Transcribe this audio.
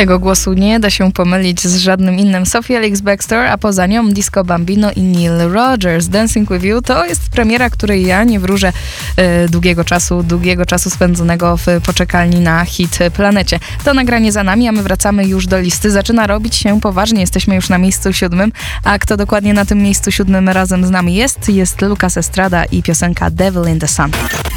Tego głosu nie da się pomylić z żadnym innym. Sophie Ellis-Bextor, a poza nią Disco Bambino i Neil Rogers. Dancing with You to jest premiera, której ja nie wróżę długiego czasu spędzonego w poczekalni na Hit Planecie. To nagranie za nami, a my wracamy już do listy. Zaczyna robić się poważnie, jesteśmy już na miejscu 7, a kto dokładnie na tym miejscu 7 razem z nami jest Lucas Estrada i piosenka Devil in the Sun.